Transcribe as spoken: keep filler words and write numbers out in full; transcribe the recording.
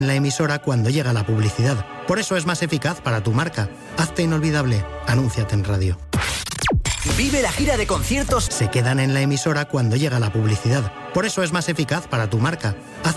la emisora cuando llega la publicidad. Por eso es más eficaz para tu marca. Hazte inolvidable. Anúnciate en radio. Vive la gira de conciertos. Se quedan en la emisora cuando llega la publicidad. Por eso es más eficaz para tu marca. Hazte